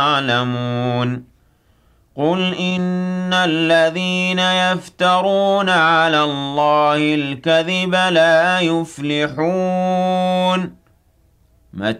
يعلمون قل إن الذين يفترون على الله الكذب لا يفلحون